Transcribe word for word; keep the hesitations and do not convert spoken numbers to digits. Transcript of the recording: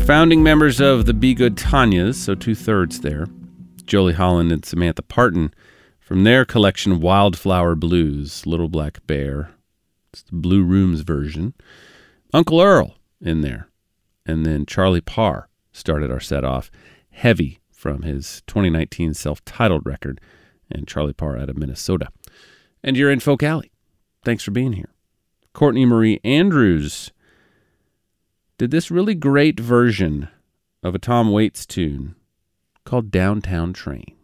Founding members of the Be Good Tanyas, so two-thirds there, Jolie Holland and Samantha Parton, from their collection Wildflower Blues, Little Black Bear. It's the Blue Rooms version. Uncle Earl in there. And then Charlie Parr started our set off. Heavy from his twenty nineteen self-titled record. And Charlie Parr out of Minnesota. And you're in Folk Alley. Thanks for being here. Courtney Marie Andrews did this really great version of a Tom Waits tune called Downtown Train.